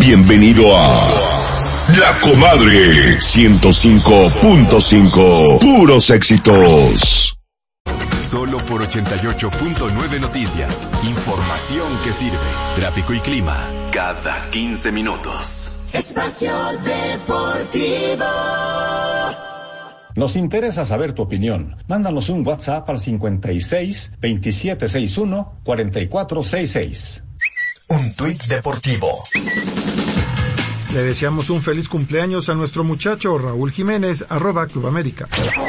Bienvenido a La Comadre 105.5. Puros éxitos. Solo por 88.9 Noticias. Información que sirve. Tráfico y clima cada 15 minutos. Espacio Deportivo. Nos interesa saber tu opinión. Mándanos un WhatsApp al 56 2761 4466. Un tuit deportivo. Le deseamos un feliz cumpleaños a nuestro muchacho Raúl Jiménez, @Club América.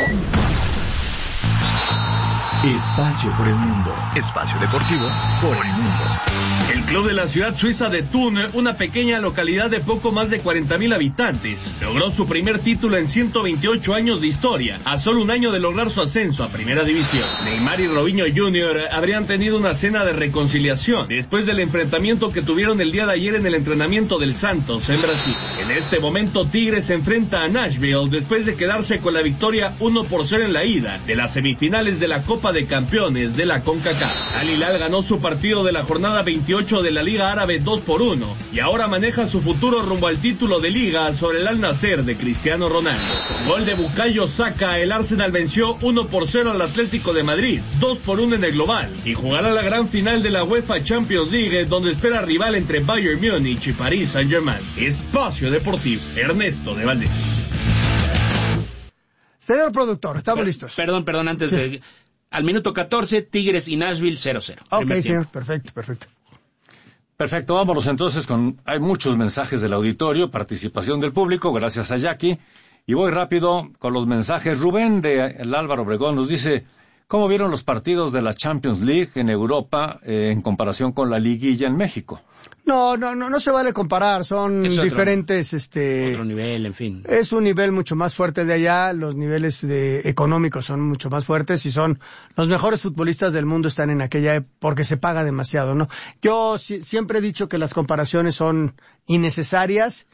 Espacio por el mundo. Espacio deportivo por el mundo. El club de la ciudad suiza de Thun, una pequeña localidad de poco más de 40,000 habitantes, logró su primer título en 128 años de historia, a solo un año de lograr su ascenso a Primera División. Neymar y Robinho Jr. habrían tenido una cena de reconciliación después del enfrentamiento que tuvieron el día de ayer en el entrenamiento del Santos en Brasil. En este momento Tigres se enfrenta a Nashville después de quedarse con la victoria 1-0 en la ida de las semifinales de la Copa de Campeones de la CONCACAF. Al Hilal ganó su partido de la jornada 28 de la Liga Árabe 2-1 y ahora maneja su futuro rumbo al título de Liga sobre el Al Nassr de Cristiano Ronaldo. Con gol de Bukayo Saka, el Arsenal venció 1-0 al Atlético de Madrid, 2-1 en el global, y jugará la gran final de la UEFA Champions League, donde espera rival entre Bayern Múnich y París Saint-Germain. Espacio Deportivo, Ernesto de Valdés. Señor productor, estamos listos. Perdón, antes de... Al minuto 14, Tigres y Nashville 0-0. Ok, señor, perfecto. Perfecto, vámonos entonces hay muchos mensajes del auditorio, participación del público, gracias a Jackie. Y voy rápido con los mensajes. Rubén de el Álvaro Obregón nos dice, ¿cómo vieron los partidos de la Champions League en Europa en comparación con la liguilla en México? No se vale comparar, son diferentes, otro nivel, en fin. Es un nivel mucho más fuerte de allá, los niveles económicos son mucho más fuertes y son los mejores futbolistas del mundo están en aquella porque se paga demasiado, ¿no? Yo siempre he dicho que las comparaciones son innecesarias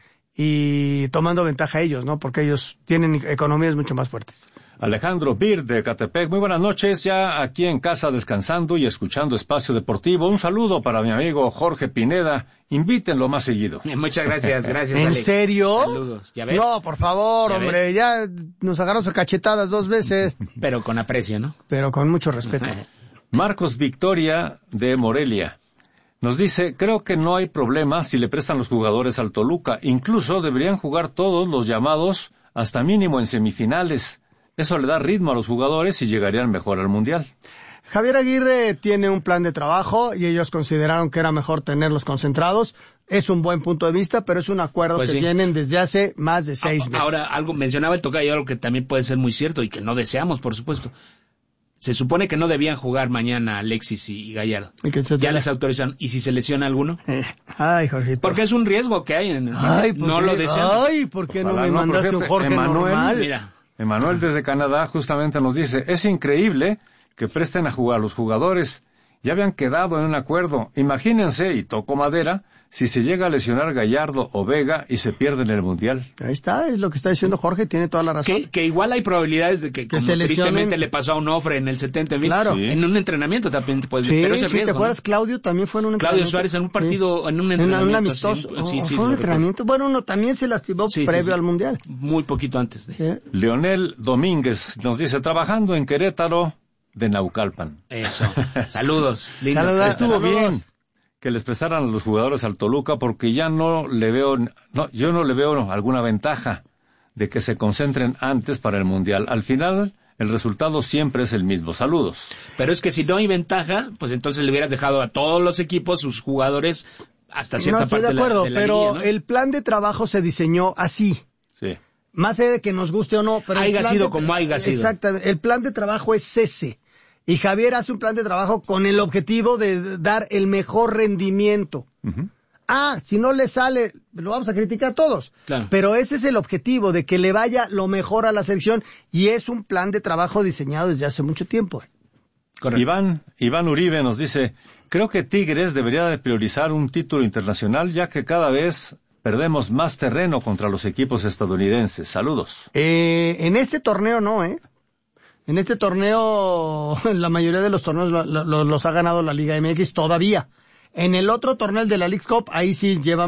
y tomando ventaja a ellos, ¿no? Porque ellos tienen economías mucho más fuertes. Alejandro Bir de Catepec, muy buenas noches, ya aquí en casa descansando y escuchando Espacio Deportivo. Un saludo para mi amigo Jorge Pineda, invítenlo más seguido. Muchas gracias, ¿En Alex. serio? Saludos, ¿ya ves? No, por favor, hombre, ya nos agarramos a cachetadas 2 veces. Pero con aprecio, ¿no? Pero con mucho respeto. Marcos Victoria de Morelia nos dice, creo que no hay problema si le prestan los jugadores al Toluca, incluso deberían jugar todos los llamados hasta mínimo en semifinales. Eso le da ritmo a los jugadores y llegarían mejor al Mundial. Javier Aguirre tiene un plan de trabajo y ellos consideraron que era mejor tenerlos concentrados. Es un buen punto de vista, pero es un acuerdo que tienen desde hace más de 6 meses. Ahora, algo mencionaba el tocayo, algo que también puede ser muy cierto y que no deseamos, por supuesto. Se supone que no debían jugar mañana Alexis y Gallardo. Ya les autorizaron. ¿Y si se lesiona alguno? Ay, Jorgito. Porque es un riesgo que hay. No lo deseamos. Ay, ¿por qué no me mandaste un Jorge normal? Mira. Emanuel desde Canadá justamente nos dice, es increíble que presten a jugar a los jugadores. Ya habían quedado en un acuerdo. Imagínense, y toco madera, si se llega a lesionar Gallardo o Vega y se pierde en el Mundial. Ahí está, es lo que está diciendo Jorge, tiene toda la razón. Que igual hay probabilidades de que como se tristemente le pasó a Onofre en el 70, claro. En un entrenamiento también puede ser. Pero ese riesgo, ¿te acuerdas? ¿no? Claudio también fue en un Claudio entrenamiento. Suárez en un partido, en un entrenamiento. En un amistoso. Sí, fue un entrenamiento. Bueno, uno también se lastimó previo al Mundial. Muy poquito antes de. Leonel Domínguez nos dice, trabajando en Querétaro de Naucalpan. Eso. Saludos. Lindo. Estuvo bien que les prestaran a los jugadores al Toluca porque ya yo no le veo alguna ventaja de que se concentren antes para el Mundial. Al final, el resultado siempre es el mismo. Saludos. Pero es que si no hay ventaja, pues entonces le hubieras dejado a todos los equipos, sus jugadores, hasta cierta parte de la pero liguilla, ¿no? el plan de trabajo se diseñó así. Sí. Más allá de que nos guste o no, pero haya sido como haya sido. Exactamente. El plan de trabajo es ese. Y Javier hace un plan de trabajo con el objetivo de dar el mejor rendimiento. Uh-huh. Si no le sale, lo vamos a criticar todos. Claro. Pero ese es el objetivo, de que le vaya lo mejor a la selección. Y es un plan de trabajo diseñado desde hace mucho tiempo. Correcto. Iván Uribe nos dice, creo que Tigres debería de priorizar un título internacional, ya que cada vez perdemos más terreno contra los equipos estadounidenses. Saludos. En este torneo no, En este torneo, la mayoría de los torneos los ha ganado la Liga MX todavía. En el otro torneo, el de la Leagues Cup, ahí sí lleva